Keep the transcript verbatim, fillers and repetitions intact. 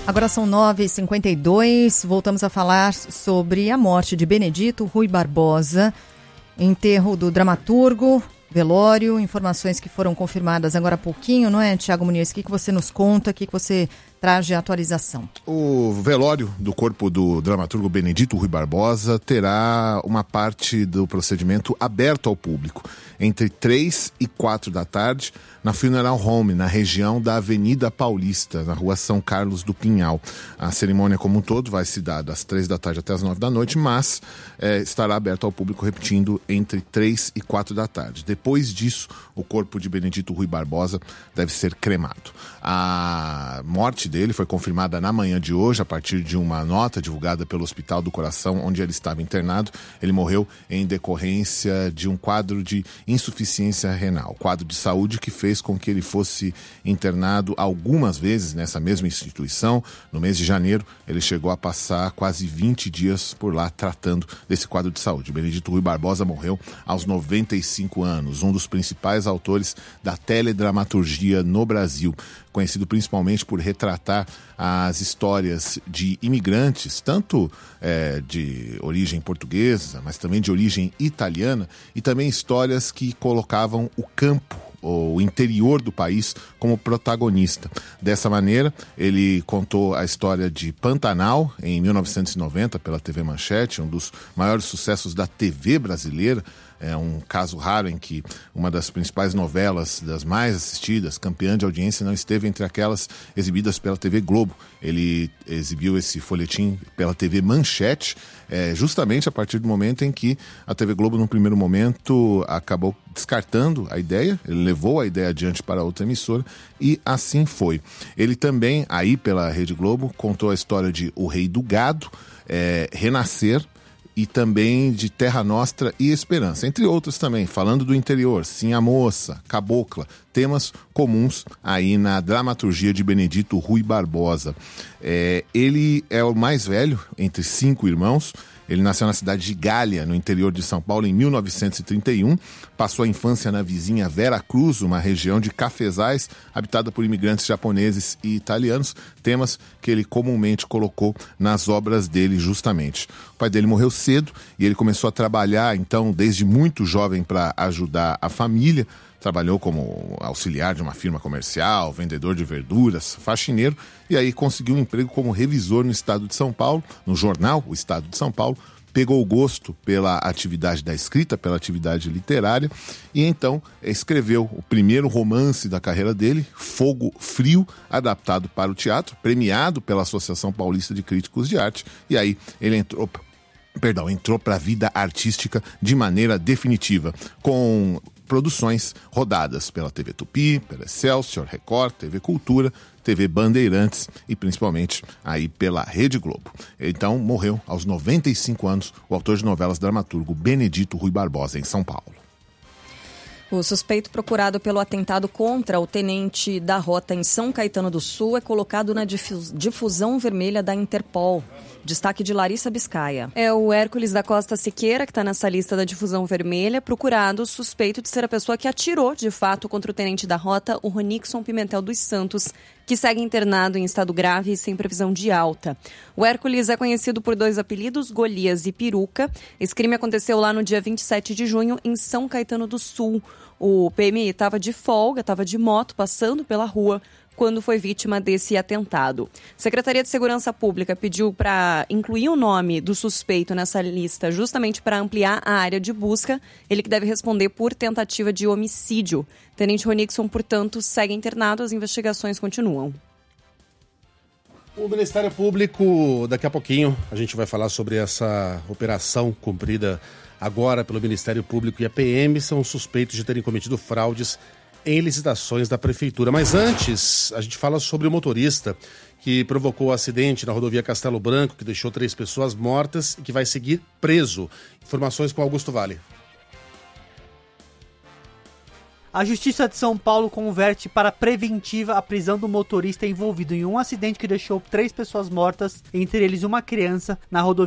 Agora são nove e cinquenta e dois, voltamos a falar sobre a morte de Benedito Rui Barbosa, enterro do dramaturgo, velório, informações que foram confirmadas agora há pouquinho, não é, Tiago Muniz? O que, que você nos conta, o que, que você traz de atualização? O velório do corpo do dramaturgo Benedito Rui Barbosa terá uma parte do procedimento aberto ao público, entre três e quatro da tarde, na Funeral Home, na região da Avenida Paulista, na rua São Carlos do Pinhal. A cerimônia como um todo vai se dar das três da tarde até as nove da noite, mas é, estará aberto ao público, repetindo, entre três e quatro da tarde. Depois disso, o corpo de Benedito Rui Barbosa deve ser cremado. A morte dele foi confirmada na manhã de hoje, a partir de uma nota divulgada pelo Hospital do Coração, onde ele estava internado. Ele morreu em decorrência de um quadro de insuficiência renal, quadro de saúde que fez com que ele fosse internado algumas vezes nessa mesma instituição. No mês de janeiro, ele chegou a passar quase vinte dias por lá tratando desse quadro de saúde. Benedito Rui Barbosa morreu aos noventa e cinco anos, um dos principais autores da teledramaturgia no Brasil, conhecido principalmente por retratar as histórias de imigrantes, tanto é, de origem portuguesa, mas também de origem italiana, e também histórias que colocavam o campo, o interior do país, como protagonista. Dessa maneira, ele contou a história de Pantanal, em mil novecentos e noventa, pela T V Manchete, um dos maiores sucessos da T V brasileira. É um caso raro em que uma das principais novelas, das mais assistidas, campeã de audiência, não esteve entre aquelas exibidas pela T V Globo. Ele exibiu esse folhetim pela T V Manchete, é, justamente a partir do momento em que a T V Globo, num primeiro momento, acabou descartando a ideia. Ele levou a ideia adiante para outra emissora e assim foi. Ele também, aí pela Rede Globo, contou a história de O Rei do Gado, é, Renascer, e também de Terra Nostra e Esperança, entre outros também, falando do interior, Sim a Moça, Cabocla, temas comuns aí na dramaturgia de Benedito Rui Barbosa. É, ele é o mais velho entre cinco irmãos. Ele nasceu na cidade de Galha, no interior de São Paulo, em mil novecentos e trinta e um. Passou a infância na vizinha Vera Cruz, uma região de cafezais, habitada por imigrantes japoneses e italianos, temas que ele comumente colocou nas obras dele justamente. O pai dele morreu cedo e ele começou a trabalhar, então, desde muito jovem para ajudar a família. Trabalhou como auxiliar de uma firma comercial, vendedor de verduras, faxineiro, e aí conseguiu um emprego como revisor no estado de São Paulo, no jornal O Estado de São Paulo. Pegou o gosto pela atividade da escrita, pela atividade literária, e então escreveu o primeiro romance da carreira dele, Fogo Frio, adaptado para o teatro, premiado pela Associação Paulista de Críticos de Arte, e aí ele entrou... Perdão, entrou para a vida artística de maneira definitiva, com produções rodadas pela T V Tupi, pela Excelsior, Record, T V Cultura, T V Bandeirantes e principalmente aí pela Rede Globo. Então morreu aos noventa e cinco anos o autor de novelas dramaturgo Benedito Rui Barbosa, em São Paulo. O suspeito procurado pelo atentado contra o tenente da Rota em São Caetano do Sul é colocado na difusão vermelha da Interpol. Destaque de Larissa Biscaia. É o Hércules da Costa Siqueira, que está nessa lista da difusão vermelha, procurado, suspeito de ser a pessoa que atirou, de fato, contra o tenente da Rota, o Ronixon Pimentel dos Santos, que segue internado em estado grave e sem previsão de alta. O Hércules é conhecido por dois apelidos, Golias e Peruca. Esse crime aconteceu lá no dia vinte e sete de junho, em São Caetano do Sul. O P M I estava de folga, estava de moto, passando pela rua, quando foi vítima desse atentado. A Secretaria de Segurança Pública pediu para incluir o nome do suspeito nessa lista, justamente para ampliar a área de busca. Ele que deve responder por tentativa de homicídio. Tenente Ronixon, portanto, segue internado, as investigações continuam. O Ministério Público, daqui a pouquinho, a gente vai falar sobre essa operação cumprida agora pelo Ministério Público e a P M, são suspeitos de terem cometido fraudes em licitações da Prefeitura. Mas antes, a gente fala sobre o motorista que provocou o acidente na rodovia Castelo Branco, que deixou três pessoas mortas e que vai seguir preso. Informações com Augusto Vale. A Justiça de São Paulo converte para preventiva a prisão do motorista envolvido em um acidente que deixou três pessoas mortas, entre eles uma criança, na rodovia